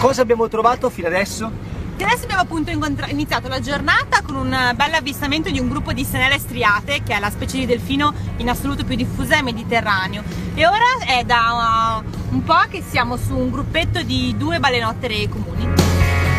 Cosa abbiamo trovato fino adesso? Adesso abbiamo appunto iniziato la giornata con un bel avvistamento di un gruppo di senelle striate, che è la specie di delfino in assoluto più diffusa nel Mediterraneo, e ora è da un po' che siamo su un gruppetto di 2 balenottere comuni.